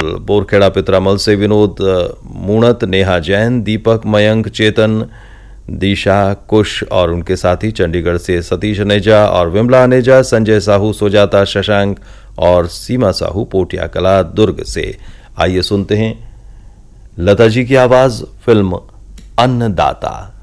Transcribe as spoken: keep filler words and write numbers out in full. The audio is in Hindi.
फाइनल। बोरखेड़ा पित्रामल से विनोद मूणत, नेहा जैन, दीपक, मयंक, चेतन, दिशा, कुश और उनके साथी। चंडीगढ़ से सतीश अनेजा और विमला अनेजा, संजय साहू, सुजाता, शशांक और सीमा साहू पोटिया कला दुर्ग से। आइए सुनते हैं लता जी की आवाज, फिल्म अन्नदाता।